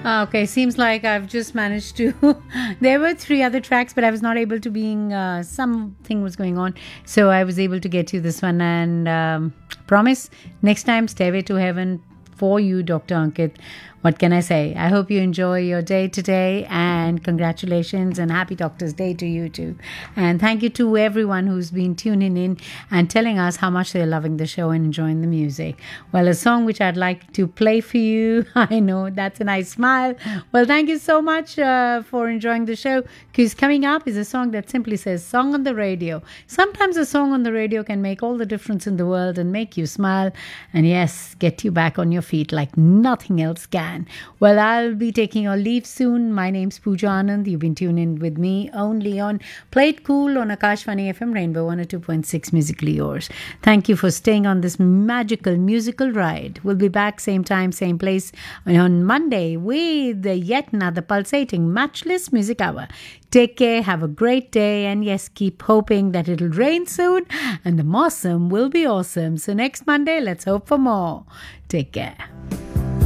Okay, seems like I've just managed to. There were three other tracks, but I was not able to. Being something was going on, so I was able to get you this one. And promise next time, Stairway to Heaven for you, Dr. Ankit. What can I say? I hope you enjoy your day today, and congratulations and happy Doctor's Day to you too. And thank you to everyone who's been tuning in and telling us how much they're loving the show and enjoying the music. Well, a song which I'd like to play for you. I know that's a nice smile. Well, thank you so much for enjoying the show, because coming up is a song that simply says "Song on the Radio." Sometimes a song on the radio can make all the difference in the world and make you smile, and yes, get you back on your feet like nothing else can. Well, I'll be taking your leave soon. My name's Pooja Anand. You've been tuned in with me only on Play It Cool on Akashvani FM Rainbow 102.6 Musically Yours. Thank you for staying on this magical musical ride. We'll be back same time, same place on Monday with yet another pulsating, matchless music hour. Take care, have a great day, and yes, keep hoping that it'll rain soon and the Mawsum will be awesome. So next Monday, let's hope for more. Take care.